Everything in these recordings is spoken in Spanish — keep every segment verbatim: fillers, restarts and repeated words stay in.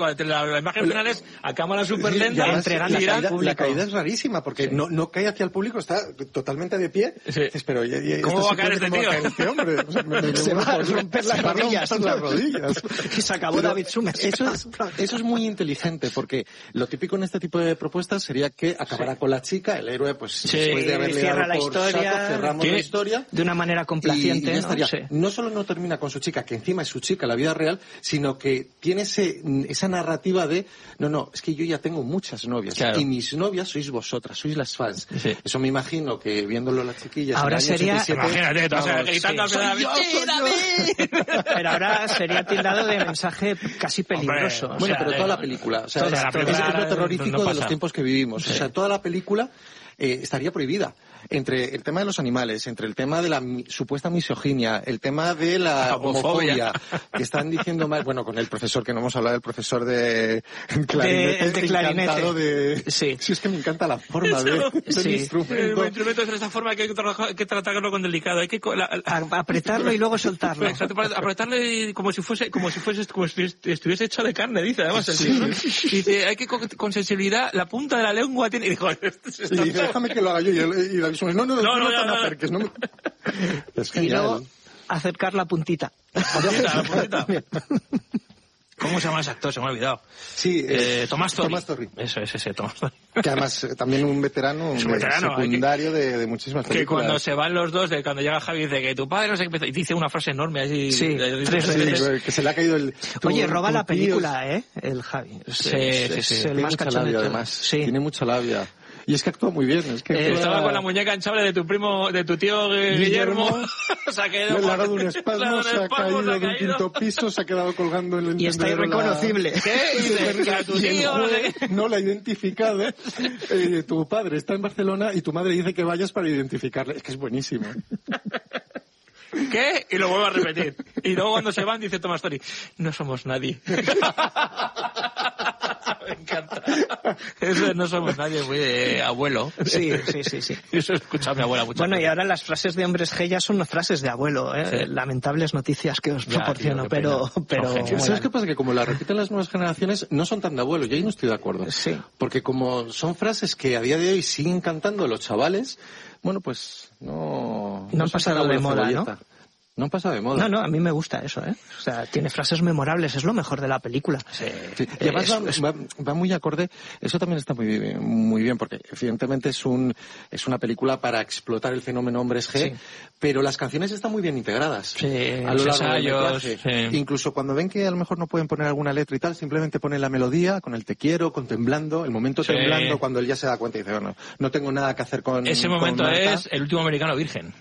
La, la imagen final es a cámara súper lenta, sí, entregando la, caída, al la caída es rarísima, porque sí. no, no cae hacia el público, está totalmente de pie. Sí. Dices, pero, y, y, ¿cómo va a caer este tío? Va a caer este hombre? O sea, me, me, se va a romper las rodillas. las rodillas. Y se acabó pero David Summers. Eso, eso es muy inteligente, porque lo típico en este tipo de propuestas sería que acabara sí. con la chica, el héroe, pues sí. después de haberle cierra dado la por historia, saco, cerramos la historia. De una manera complaciente. Y, y ya estaría. ¿no? Sí. no solo no termina con su chica, que encima es su chica, la vida real, sino que tiene ese, esa narrativa de, no, no, es que yo ya tengo muchas novias. Claro. Y mis novias sois vosotras, sois las fans. Sí. Eso me imagino que viéndolo las chiquillas. Ahora en el año sería. ochenta y siete, imagínate, tú, o sea, gritando sí. al final. Pero ahora sería tildado de mensaje casi peligroso. Hombre, bueno, o sea, pero de, toda la película. O sea, toda es, la película es, es lo terrorífico no de los tiempos que vivimos. Sí. O sea, toda la película eh, estaría prohibida. Entre el tema de los animales, entre el tema de la mi, supuesta misoginia, el tema de la homofobia, que están diciendo mal, bueno, con el profesor, que no hemos hablado del profesor de clarinete, de, de clarinete. De, sí. sí, es que me encanta la forma de, del sí. instrumento. El instrumento es de esta forma que hay que, trabajar, que tratarlo con delicado, hay que la, la, apretarlo y luego soltarlo. Exacto, apretarlo como si fuese, como si fuese, como si estuviese hecho de carne, dice además el tío, ¿no? Y dice, hay que con, con sensibilidad, la punta de la lengua tiene, y dijo, y dice, déjame que lo haga yo, y, y David Summers, no, no, no, no, no, no, no, no, acerques, no me... Es genial. Y luego acercar la puntita. La puntita, la puntita. ¿Cómo se llama ese actor? Se me ha olvidado. Sí, eh, Tomás Torri. Tomás Torri. Eso es ese, Tomás Torri. Que además eh, también un veterano, un, un veterano secundario que, de, de muchísimas películas. Que cuando se van los dos, de cuando llega Javi, dice que tu padre no sé qué, y dice una frase enorme así. Sí, de, tres sí, veces. Que se le ha caído el... Tu, Oye, roba la película, tío, ¿eh? El Javi. Sí, es, sí, sí. Es el tiene más mucha cachondo labia, de además. Sí. Tiene mucha labia. Y es que actúa muy bien. Es que eh, actúa... Estaba con la muñeca hinchable de tu primo, de tu tío Guillermo. Guillermo se ha quedado... Le ha dado un espasmo, se ha caído de un quinto piso, se ha quedado colgando en el... Y está irreconocible. La... ¿Qué? Y dice, que a tu tío... No, no la ha identificado. Eh, tu padre está en Barcelona y tu madre dice que vayas para identificarle. Es que es buenísimo. ¿Qué? Y lo vuelvo a repetir. Y luego cuando se van dice Tomás Torri, no somos nadie. Me encanta. Eso no somos nadie, muy de abuelo. Sí, sí, sí, sí. Eso he escuchado a mi abuela muchas Bueno, veces. Y ahora las frases de hombres G ya son frases de abuelo, ¿eh? Sí. Lamentables noticias que os ya, proporciono, tío, pero... pero ¿Sabes qué pasa? Que como las repiten las nuevas generaciones, no son tan de abuelo. Yo ahí no estoy de acuerdo. Sí. Porque como son frases que a día de hoy siguen cantando los chavales, bueno, pues no... No han pasado de moda, cebolleta. ¿no? No han pasado de moda. No, no, a mí me gusta eso, ¿eh? O sea, tiene frases memorables, es lo mejor de la película. Sí. Sí. Y además es, va, es... va, va muy acorde, eso también está muy bien, muy bien, porque evidentemente es un es una película para explotar el fenómeno hombres G, sí. Pero las canciones están muy bien integradas. Sí, a lo largo del metraje. Sí. Incluso cuando ven que a lo mejor no pueden poner alguna letra y tal, simplemente ponen la melodía con el te quiero, con temblando, el momento sí. temblando, cuando él ya se da cuenta y dice, bueno, no tengo nada que hacer con ese con momento Marta. Es el último americano virgen.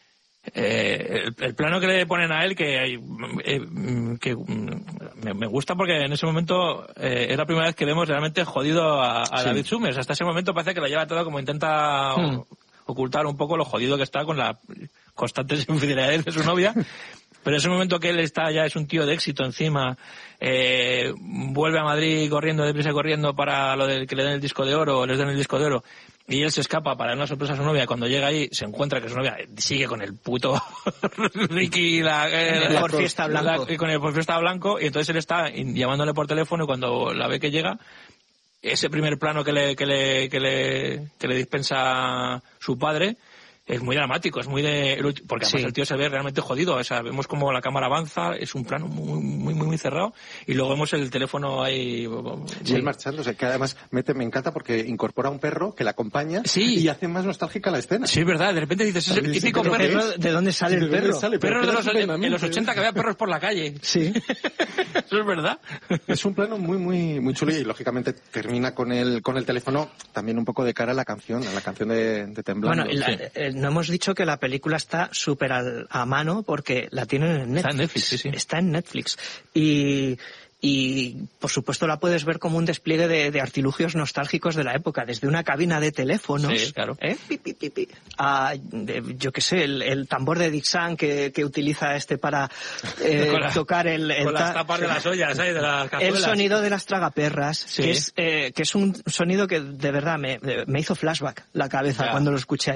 Eh, el, el plano que le ponen a él que, eh, que me, me gusta porque en ese momento eh, es la primera vez que vemos realmente jodido a, a sí. David Summers. Hasta ese momento parece que lo lleva todo como intenta hmm. o, ocultar un poco lo jodido que está con las constantes infidelidades de su novia. Pero en ese momento que él está ya es un tío de éxito encima, eh, vuelve a Madrid corriendo, deprisa corriendo para lo de que le den el disco de oro, les den el disco de oro, y él se escapa para dar una sorpresa a su novia. Cuando llega ahí se encuentra que su novia sigue con el puto Ricky la, eh, la, por fiesta blanco. La, con el por fiesta blanco, y entonces él está llamándole por teléfono y cuando la ve que llega, ese primer plano que le, que le, que le, que le dispensa su padre, es muy dramático, es muy de... Porque además sí. el tío se ve realmente jodido, o sea, vemos como la cámara avanza, es un plano muy, muy, muy, muy cerrado, y luego vemos el teléfono ahí... Sí, él marchando, o sea, que además mete, me encanta porque incorpora un perro que la acompaña sí. y hace más nostálgica la escena. Sí, es verdad, de repente dices, es el típico perro... perro... ¿De dónde sale el perro? Sale, perro de los, en los ochenta que había perros por la calle. Sí. Eso es verdad. Es un plano muy, muy, muy chulo y lógicamente termina con el, con el teléfono también un poco de cara a la canción, a la canción de, de Temblando. Bueno, la, sí. eh, no hemos dicho que la película está súper a mano porque la tienen en Netflix. Está en Netflix, sí, sí. Está en Netflix. Y... Y, por supuesto, la puedes ver como un despliegue de, de artilugios nostálgicos de la época, desde una cabina de teléfonos, sí, claro. ¿eh? pi, pi, pi, pi, a, de, yo qué sé, el, el tambor de Dixon que, que utiliza este para eh, la, tocar el... el con ta- las tapas de las ollas, ¿eh? De las cazuelas. El sonido de las tragaperras, sí. que, es, eh, que es un sonido que de verdad me, me hizo flashback la cabeza ya. Cuando lo escuché ayer.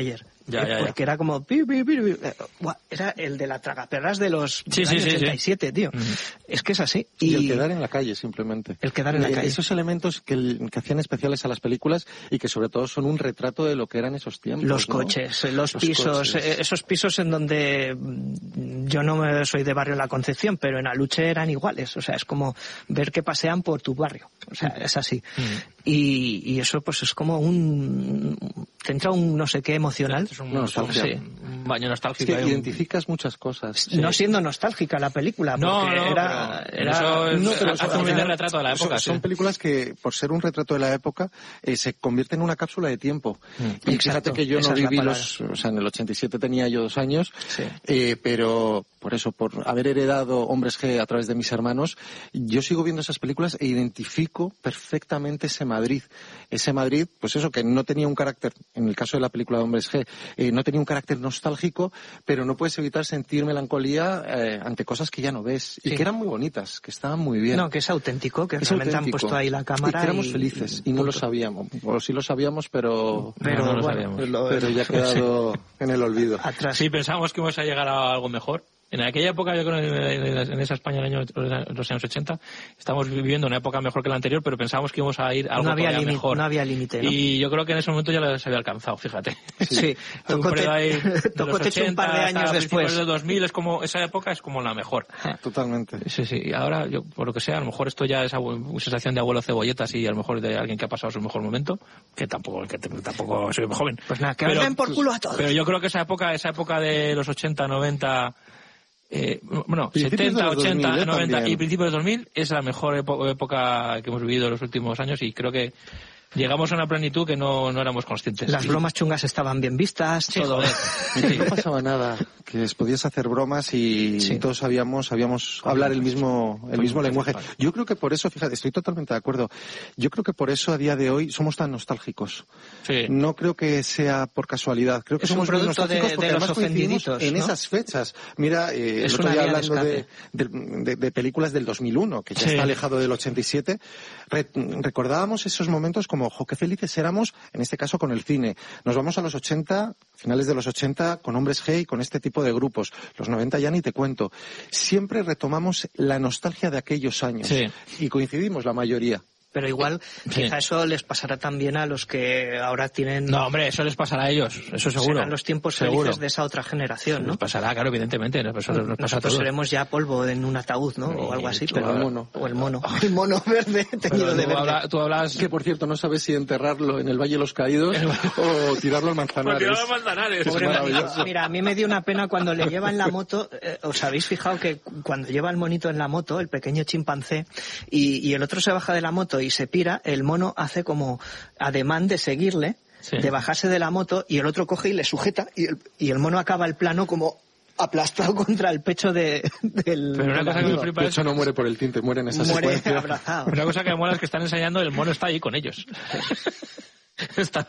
Ya, ya, ya. Porque era como... pi, pi, pi, pi. Era el de la tragaperras de los sí, del sí, año sí, ochenta y siete, sí. tío. Uh-huh. Es que es así. Y, y el quedar en la calle, simplemente. El quedar en la calle. Esos elementos que, el, que hacían especiales a las películas y que sobre todo son un retrato de lo que eran esos tiempos. Los ¿no? coches, los, los pisos, coches. esos pisos en donde yo no soy de Barrio La Concepción, pero en Aluche eran iguales. O sea, es como ver que pasean por tu barrio. O sea, es así. Uh-huh. Y, y eso pues es como un... Te entra un no sé qué emocional. Es un, no, es un, sí, un baño nostálgico. Es que un... identificas muchas cosas. Sí. No siendo nostálgica la película, no, porque no, era... era... Eso es, no, pero hace un bien retrato de la época. Son, sí. son películas que, por ser un retrato de la época, eh, se convierten en una cápsula de tiempo. Mm. Y Exacto, fíjate que yo no viví los... O sea, en el ochenta y siete tenía yo dos años, sí. eh, pero por eso, por haber heredado Hombres G a través de mis hermanos, yo sigo viendo esas películas e identifico perfectamente ese Madrid. Ese Madrid, pues eso, que no tenía un carácter, en el caso de la película de Hombres G, eh, no tenía un carácter nostálgico, pero no puedes evitar sentir melancolía eh, ante cosas que ya no ves. Sí. Y que eran muy bonitas, que estaban muy bien. No, que es auténtico, que es realmente auténtico. Han puesto ahí la cámara. Y que éramos y... felices, y no lo sabíamos. O sí lo sabíamos, pero... Pero, no, no lo bueno, sabíamos. Lo... pero ya ha quedado en el olvido. Atrás. Sí, pensábamos que íbamos a llegar a algo mejor. En aquella época, yo creo, en esa España, en los años ochenta, estamos viviendo una época mejor que la anterior, pero pensábamos que íbamos a ir a algo no había todavía mejor. No había límite, ¿no? Y yo creo que en ese momento ya lo se había alcanzado, fíjate. Sí, tocó te, ahí, tocó te ochenta, un par de años después. De dos mil, es como, esa época es como la mejor. Totalmente. Sí, sí. Y ahora, yo, por lo que sea, a lo mejor esto ya es una sensación de abuelo cebolletas y a lo mejor de alguien que ha pasado su mejor momento, que tampoco, que tampoco soy joven. Pues nada, que pero, den por culo a todos. Pero yo creo que esa época, esa época de los ochenta, noventa... Eh, bueno, setenta, ochenta, noventa también. Y principios de dos mil es la mejor época que hemos vivido en los últimos años y creo que llegamos a una plenitud que no, no éramos conscientes. Las bromas chungas estaban bien vistas, sí, todo. Sí. No pasaba nada, que podías hacer bromas y sí. todos sabíamos, sabíamos hablar el mismo, el mismo lenguaje. Yo creo que por eso, fíjate, estoy totalmente de acuerdo. Yo creo que por eso a día de hoy somos tan nostálgicos. Sí. No creo que sea por casualidad. Creo que es somos un producto nostálgicos de, porque de los ofendiditos en ¿no? esas fechas. Mira, eh, es el otro día hablando de, de, de, de películas del dos mil uno, que ya sí. está alejado del ochenta y siete, re, recordábamos esos momentos como, jo, qué felices éramos, en este caso con el cine. Nos vamos a los ochenta, finales de los ochenta, con Hombres G y con este tipo de grupos. Los noventa ya ni te cuento. Siempre retomamos la nostalgia de aquellos años. Sí. Y coincidimos la mayoría. Pero igual, sí. quizá eso les pasará también a los que ahora tienen... No, hombre, eso les pasará a ellos, eso seguro. Serán los tiempos seguro. felices de esa otra generación, ¿no? Les pasará, claro, evidentemente. Nos pasa, nos Nosotros pasa seremos ya polvo en un ataúd, ¿no? O algo así. Pero, o el mono. O el mono. El mono verde, teñido de verde. Habla, tú hablas... Que, por cierto, no sabes si enterrarlo en el Valle de los Caídos o tirarlo al Manzanares. Tirarlo al Manzanares. Pobre, mira, a mí me dio una pena cuando le lleva en la moto... Eh, ¿Os habéis fijado que cuando lleva el monito en la moto, el pequeño chimpancé, y, y el otro se baja de la moto y se pira, el mono hace como ademán de seguirle, sí. de bajarse de la moto, y el otro coge y le sujeta, y el, y el mono acaba el plano como aplastado contra el pecho de, del... Pero una cosa que me flipa de hecho, no muere por el tinte, muere en esa muere secuencia. Abrazado. Una cosa que me mola es que están ensayando, el mono está ahí con ellos. Está,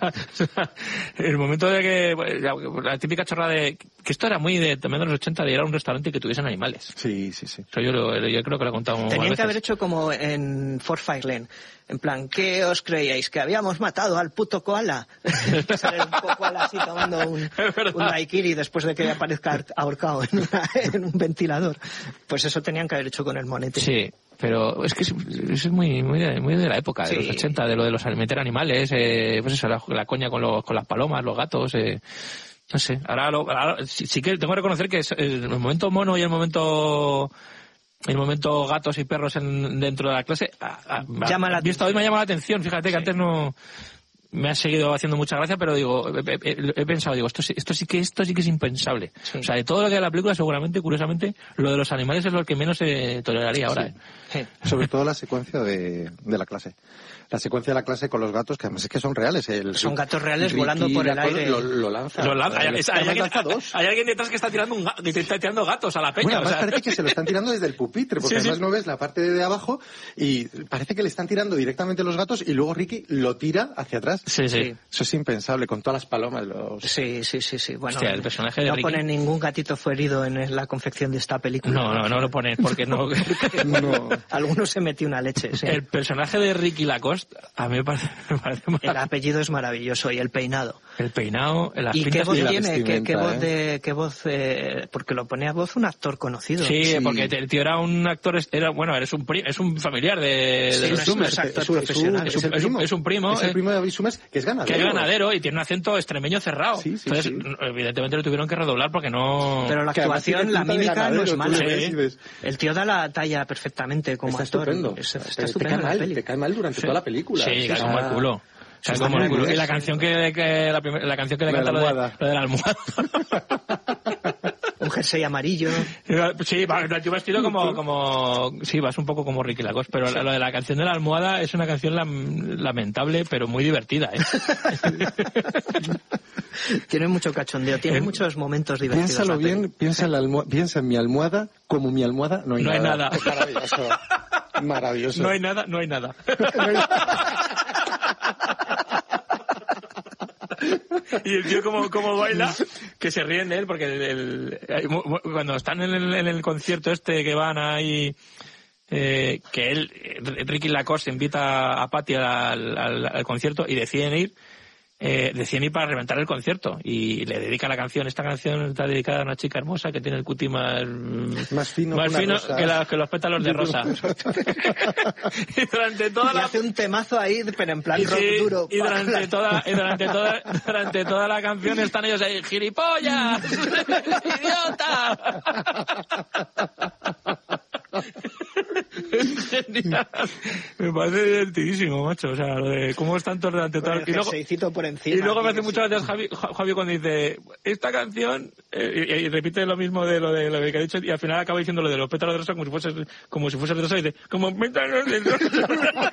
el momento de que la, la típica chorra de que esto era muy de también de los ochenta, de ir a un restaurante y que tuviesen animales. Sí, sí, sí. Eso yo, lo, yo creo que lo he contado. Tenían que haber veces. hecho como en Fort Fairlane. En plan, ¿qué os creíais? ¿Que habíamos matado al puto koala? Sale un poco así tomando un, un daiquiri después de que aparezca ahorcado en, una, en un ventilador. Pues eso tenían que haber hecho con el monete. Sí. Pero es que es, es muy, muy, de, muy de la época, de sí. los ochenta, de lo de los meter animales, eh, pues eso, la, la coña con, los, con las palomas, los gatos, eh, no sé. Ahora, lo, ahora sí, sí que tengo que reconocer que es el momento mono y el momento el momento gatos y perros en, dentro de la clase a, a, llama la visto hoy me ha llamado la atención. Fíjate que sí. antes no me ha seguido haciendo mucha gracia, pero digo, he, he, he pensado, digo, esto, esto sí que esto sí que es impensable. Sí. O sea, de todo lo que hay en la película, seguramente, curiosamente, lo de los animales es lo que menos se toleraría ahora. Sí. ¿eh? Sobre todo la secuencia de, de la clase. La secuencia de la clase con los gatos, que además es que son reales. El, son gatos reales Ricky, volando por el aire. Lo, lo lanza. Lo lanza. Hay, hay, hay, alguien, hay alguien detrás que está tirando un que está tirando gatos a la peña. Bueno, además o sea... parece que se lo están tirando desde el pupitre, porque sí, además sí. no ves la parte de abajo y parece que le están tirando directamente los gatos y luego Ricky lo tira hacia atrás. demás. Sí, sí. Eso es impensable, con todas las palomas. Los... Sí, sí, sí, sí. Bueno, Hostia, el personaje de no Ricky... pone ningún gatito fue herido en la confección de esta película. No, no, no lo pone, porque no... no. Alguno se metió una leche, sí. El personaje de Ricky Lacoste, a mí me parece, me parece El apellido es maravilloso y el peinado. El peinado, las ¿Y qué pintas voz y la tiene? ¿Qué, qué voz ¿eh? de, qué voz, eh, porque lo pone a voz un actor conocido. Sí, Sí. porque el tío era un actor, era bueno, eres un pri- es un familiar de, Sí, de no los es un Summers. actor Es un- profesional. es Es un, el es un- primo. es un primo, Es el eh, primo de David Summers, que es ganadero. que es ganadero y tiene un acento extremeño cerrado. Sí, sí, Entonces, sí. evidentemente lo tuvieron que redoblar porque no... Pero la Que además actuación, tiene la pinta de mímica no ganadero, es tú mala. le ves Sí. y ves, El tío da la talla perfectamente como está actor. estupendo. Es- Está, Te- estupendo te cae la mal, peli. te cae mal durante Sí. toda la película. Sí, O sea, cae como el culo. Cae está como el muy culo. bien. Y la canción que, que la, primer- la canción que le La de canta la lo de, almohada. lo de la almohada. Un jersey amarillo. Sí, va, el tío vestido como, como, sí, vas un poco como Ricky Lacoste, pero lo de la canción de la almohada es una canción lam- lamentable, pero muy divertida, ¿eh? Tiene mucho cachondeo, tiene Eh, muchos momentos divertidos. Piénsalo la peli. bien, piensa en, la almohada, piensa en mi almohada, como mi almohada no hay No hay nada. nada. Es maravilloso. Maravilloso. No hay nada, no hay nada. Y el tío como, como baila, que se ríen de él, porque el- el- hay mu- mu- cuando están en el, en el concierto este que van ahí, eh, que él, eh, Ricky Lacoste invita a Patty al, al, al concierto y deciden ir, eh, deciden ir para reventar el concierto y le dedica la canción. Esta canción está dedicada a una chica hermosa que tiene el cuti más, Más fino más que una fino rosa. que, la- que los pétalos de rosa. Y durante toda Y la hace un temazo ahí, pero en plan y, rock sí, duro. y durante toda y durante toda durante toda la canción están ellos ahí, gilipollas, idiota. Es genial. Me parece divertidísimo, macho. O sea, lo de cómo están todos durante toda Con el y luego jerseycito por encima. y luego me hace tío, muchas sí. veces Javi, Ja- Javi cuando dice esta canción eh, y, y repite lo mismo de lo de lo que ha dicho y al final acaba diciendo lo de los pétalos de rosa como si fuese como si fuese de rosa y dice como pétalos de rosa.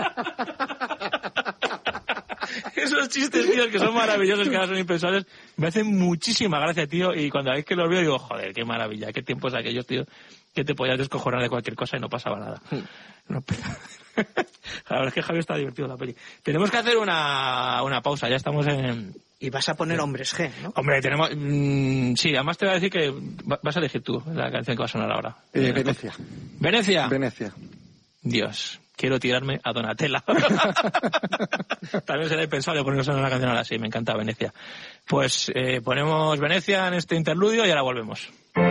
Esos chistes, tío, que son maravillosos, que ahora son impensables, me hacen muchísima gracia, tío, y cuando es que los veo digo, joder, qué maravilla, qué tiempos aquellos, tío, que te podías descojonar de cualquier cosa y no pasaba nada. No, pero... La verdad es que Javi está divertido en la peli. Tenemos que hacer una, una pausa, ya estamos en... Y vas a poner Hombres G, ¿no? Hombre, tenemos... mmm, sí, además te voy a decir que va- vas a elegir tú la canción que va a sonar ahora. Eh, Venecia. ¿Venecia? Venecia. Dios, quiero tirarme a Donatella. También será impensable ponernos en una canción ahora, sí, me encanta Venecia. Pues eh, ponemos Venecia en este interludio y ahora volvemos.